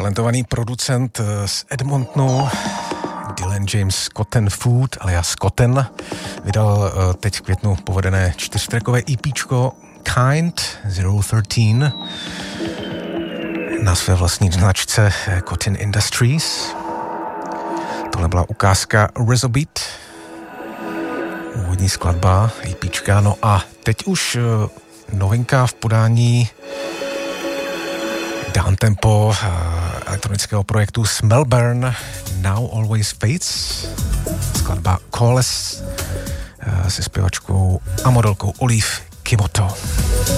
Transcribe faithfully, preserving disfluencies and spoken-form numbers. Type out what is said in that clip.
talentovaný producent z Edmontonu, Dylan James Cotton Food, alias Cotton, vydal teď v květnu povedené čtyřtrackové EPčko Kind nula třináct na své vlastní značce Cotton Industries. Tohle byla ukázka Rezobeat, úvodní skladba EPčka. No a teď už novinka v podání downtempo elektronického projektu z Melbourne, Now Always Fades, skladba Calls se zpěvačkou a modelkou Olive Kimoto.